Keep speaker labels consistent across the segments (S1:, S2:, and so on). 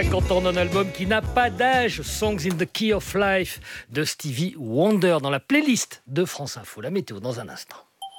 S1: Quand on a un album qui n'a pas d'âge, Songs in the Key of Life de Stevie Wonder dans la playlist de France Info. La météo dans un instant.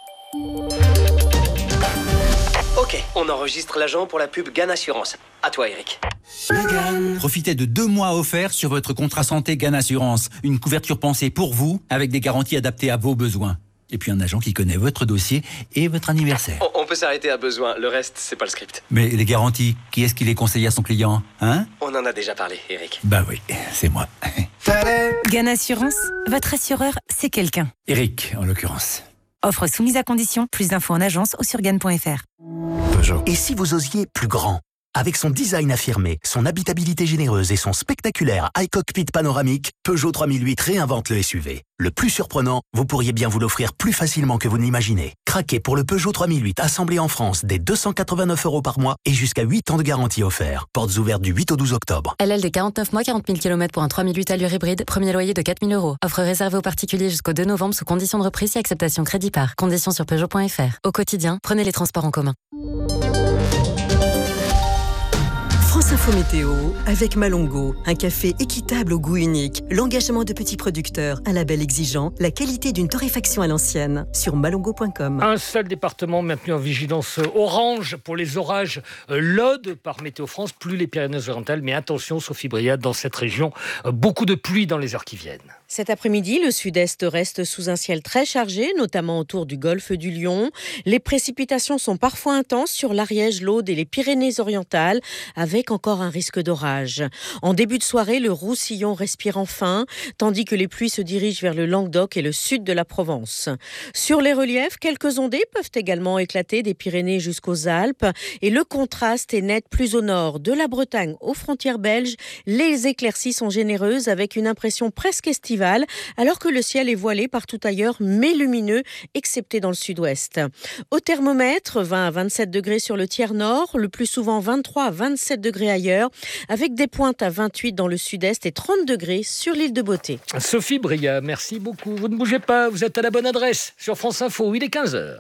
S2: Ok, on enregistre l'agent pour la pub GAN Assurance. À toi, Eric.
S3: Profitez de 2 mois offerts sur votre contrat santé GAN Assurance. Une couverture pensée pour vous, avec des garanties adaptées à vos besoins. Et puis un agent qui connaît votre dossier et votre anniversaire.
S2: On peut s'arrêter à besoin, le reste, c'est pas le script.
S3: Mais les garanties, qui est-ce qui les conseille à son client, hein?
S2: On en a déjà parlé, Eric.
S3: Bah oui, c'est moi.
S4: GAN Assurance, votre assureur, c'est quelqu'un.
S3: Eric, en l'occurrence.
S4: Offre soumise à condition, plus d'infos en agence ou sur GAN.fr.
S3: Peugeot.
S5: Et si vous osiez plus grand? Avec son design affirmé, son habitabilité généreuse et son spectaculaire iCockpit panoramique, Peugeot 3008 réinvente le SUV. Le plus surprenant, vous pourriez bien vous l'offrir plus facilement que vous ne l'imaginez. Craquez pour le Peugeot 3008 assemblé en France dès 289 € par mois et jusqu'à 8 ans de garantie offert. Portes ouvertes du 8 au 12 octobre.
S6: LL de 49 mois, 40 000 km pour un 3008 allure hybride. Premier loyer de 4 000 €. Offre réservée aux particuliers jusqu'au 2 novembre sous conditions de reprise et acceptation crédit par. Conditions sur Peugeot.fr. Au quotidien, prenez les transports en commun.
S7: France Info Météo avec Malongo, un café équitable au goût unique, l'engagement de petits producteurs, un label exigeant, la qualité d'une torréfaction à l'ancienne. Sur malongo.com.
S1: Un seul département maintenu en vigilance orange pour les orages l'Aude par Météo France, plus les Pyrénées-Orientales. Mais attention, Sophie Briat, dans cette région, beaucoup de pluie dans les heures qui viennent.
S8: Cet après-midi, le sud-est reste sous un ciel très chargé, notamment autour du golfe du Lion. Les précipitations sont parfois intenses sur l'Ariège, l'Aude et les Pyrénées-Orientales, avec encore un risque d'orage. En début de soirée, le Roussillon respire enfin, tandis que les pluies se dirigent vers le Languedoc et le sud de la Provence. Sur les reliefs, quelques ondées peuvent également éclater des Pyrénées jusqu'aux Alpes, et le contraste est net plus au nord, de la Bretagne aux frontières belges. Les éclaircies sont généreuses avec une impression presque estivale, alors que le ciel est voilé partout ailleurs, mais lumineux, excepté dans le sud-ouest. Au thermomètre, 20 à 27 degrés sur le tiers nord, le plus souvent 23 à 27 degrés ailleurs, avec des pointes à 28 dans le sud-est et 30 degrés sur l'île de Beauté.
S1: Sophie Briat, merci beaucoup. Vous ne bougez pas, vous êtes à la bonne adresse sur France Info, il est 15h.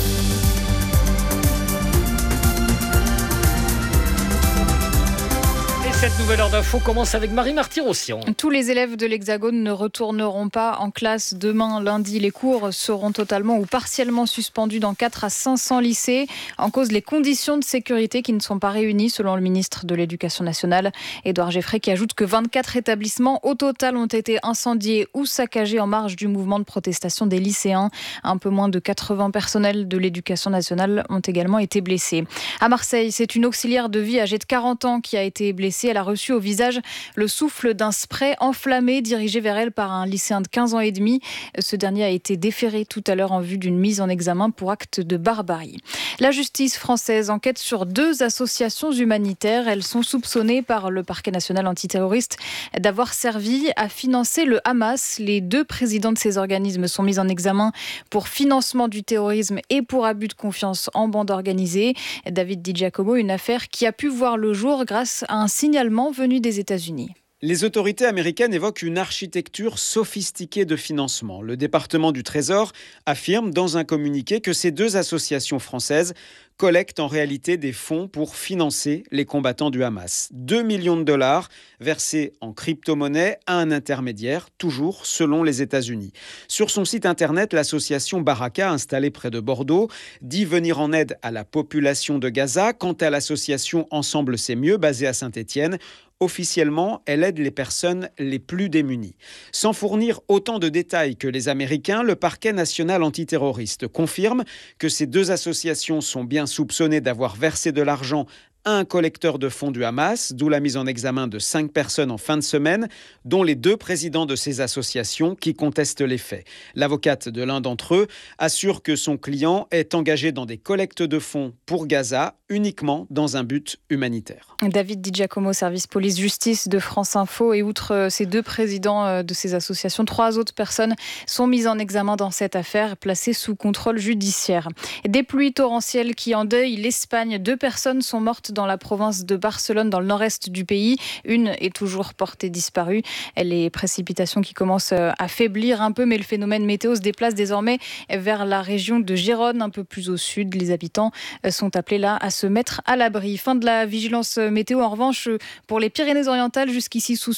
S1: Cette nouvelle heure d'info commence avec Marie-Marty Rossian.
S9: Tous les élèves de l'Hexagone ne retourneront pas en classe demain, lundi. Les cours seront totalement ou partiellement suspendus dans 4 à 500 lycées. En cause, les conditions de sécurité qui ne sont pas réunies, selon le ministre de l'Éducation nationale, Édouard Geffray, qui ajoute que 24 établissements au total ont été incendiés ou saccagés en marge du mouvement de protestation des lycéens. Un peu moins de 80 personnels de l'Éducation nationale ont également été blessés. À Marseille, c'est une auxiliaire de vie âgée de 40 ans qui a été blessée. Elle a reçu au visage le souffle d'un spray enflammé dirigé vers elle par un lycéen de 15 ans et demi. Ce dernier a été déféré tout à l'heure en vue d'une mise en examen pour acte de barbarie. La justice française enquête sur 2 associations humanitaires. Elles sont soupçonnées par le parquet national antiterroriste d'avoir servi à financer le Hamas. Les 2 présidents de ces organismes sont mis en examen pour financement du terrorisme et pour abus de confiance en bande organisée. David Di Giacomo, une affaire qui a pu voir le jour grâce à un signalement venu des États-Unis.
S10: Les autorités américaines évoquent une architecture sophistiquée de financement. Le département du Trésor affirme dans un communiqué que ces 2 associations françaises collectent en réalité des fonds pour financer les combattants du Hamas. 2 millions de dollars versés en crypto-monnaie à un intermédiaire, toujours selon les États-Unis. Sur son site internet, l'association Baraka, installée près de Bordeaux, dit venir en aide à la population de Gaza. Quant à l'association Ensemble c'est mieux, basée à Saint-Étienne, officiellement, elle aide les personnes les plus démunies. Sans fournir autant de détails que les Américains, le parquet national antiterroriste confirme que ces 2 associations sont bien soupçonnées d'avoir versé de l'argent à un collecteur de fonds du Hamas, d'où la mise en examen de 5 personnes en fin de semaine, dont les 2 présidents de ces associations qui contestent les faits. L'avocate de l'un d'entre eux assure que son client est engagé dans des collectes de fonds pour Gaza uniquement dans un but humanitaire.
S9: David Di Giacomo, service police-justice de France Info. Et outre ces 2 présidents de ces associations, 3 autres personnes sont mises en examen dans cette affaire, placées sous contrôle judiciaire. Des pluies torrentielles qui endeuillent l'Espagne. 2 personnes sont mortes dans la province de Barcelone, dans le nord-est du pays. Une est toujours portée disparue. Les précipitations qui commencent à faiblir un peu, mais le phénomène météo se déplace désormais vers la région de Gérone, un peu plus au sud. Les habitants sont appelés là à se mettre à l'abri. Fin de la vigilance météo, en revanche, pour les Pyrénées-Orientales, jusqu'ici sous